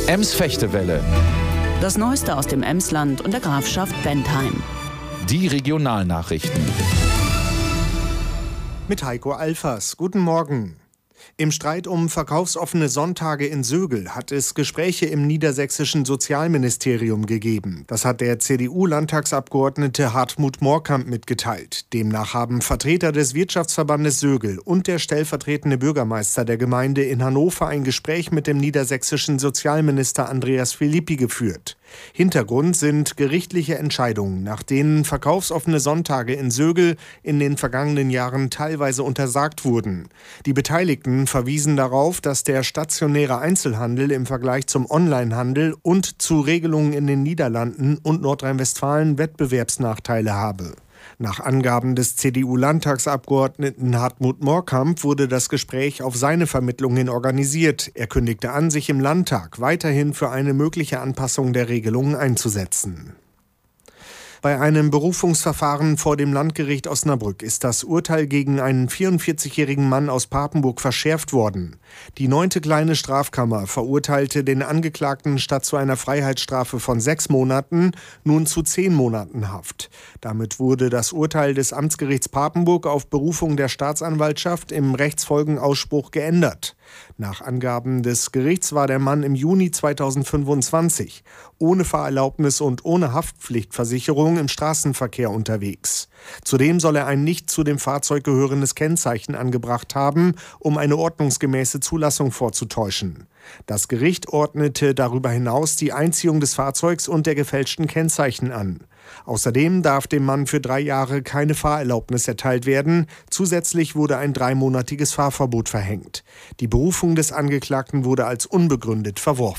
Ems-Fechtewelle. Das Neueste aus dem Emsland und der Grafschaft Bentheim. Die Regionalnachrichten. Mit Heiko Alfers. Guten Morgen. Im Streit um verkaufsoffene Sonntage in Sögel hat es Gespräche im niedersächsischen Sozialministerium gegeben. Das hat der CDU-Landtagsabgeordnete Hartmut Moorkamp mitgeteilt. Demnach haben Vertreter des Wirtschaftsverbandes Sögel und der stellvertretende Bürgermeister der Gemeinde in Hannover ein Gespräch mit dem niedersächsischen Sozialminister Andreas Philippi geführt. Hintergrund sind gerichtliche Entscheidungen, nach denen verkaufsoffene Sonntage in Sögel in den vergangenen Jahren teilweise untersagt wurden. Die Beteiligten verwiesen darauf, dass der stationäre Einzelhandel im Vergleich zum Onlinehandel und zu Regelungen in den Niederlanden und Nordrhein-Westfalen Wettbewerbsnachteile habe. Nach Angaben des CDU-Landtagsabgeordneten Hartmut Moorkamp wurde das Gespräch auf seine Vermittlung hin organisiert. Er kündigte an, sich im Landtag weiterhin für eine mögliche Anpassung der Regelungen einzusetzen. Bei einem Berufungsverfahren vor dem Landgericht Osnabrück ist das Urteil gegen einen 44-jährigen Mann aus Papenburg verschärft worden. Die 9. Kleine Strafkammer verurteilte den Angeklagten statt zu einer Freiheitsstrafe von 6 Monaten nun zu 10 Monaten Haft. Damit wurde das Urteil des Amtsgerichts Papenburg auf Berufung der Staatsanwaltschaft im Rechtsfolgenausspruch geändert. Nach Angaben des Gerichts war der Mann im Juni 2025 ohne Fahrerlaubnis und ohne Haftpflichtversicherung im Straßenverkehr unterwegs. Zudem soll er ein nicht zu dem Fahrzeug gehörendes Kennzeichen angebracht haben, um eine ordnungsgemäße Zulassung vorzutäuschen. Das Gericht ordnete darüber hinaus die Einziehung des Fahrzeugs und der gefälschten Kennzeichen an. Außerdem darf dem Mann für 3 Jahre keine Fahrerlaubnis erteilt werden. Zusätzlich wurde ein 3-monatiges Fahrverbot verhängt. Die Berufung des Angeklagten wurde als unbegründet verworfen.